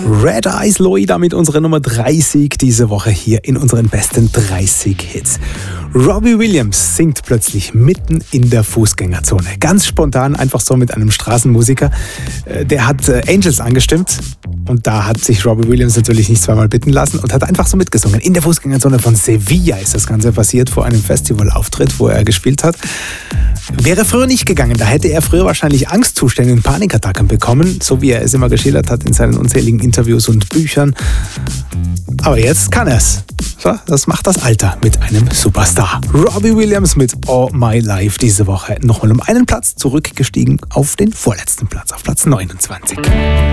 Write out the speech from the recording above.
Red Eyes Loida mit unserer Nummer 30 diese Woche hier in unseren besten 30 Hits. Robbie Williams singt plötzlich mitten in der Fußgängerzone. Ganz spontan, einfach so mit einem Straßenmusiker. Der hat Angels angestimmt und da hat sich Robbie Williams natürlich nicht zweimal bitten lassen und hat einfach so mitgesungen. In der Fußgängerzone von Sevilla ist das Ganze passiert, vor einem Festivalauftritt, wo er gespielt hat. Wäre früher nicht gegangen, da hätte er früher wahrscheinlich Angstzustände und Panikattacken bekommen, so wie er es immer geschildert hat in seinen unzähligen Interviews und Büchern. Aber jetzt kann er's. So, das macht das Alter mit einem Superstar. Robbie Williams mit All My Life diese Woche nochmal um einen Platz zurückgestiegen auf den vorletzten Platz, auf Platz 29.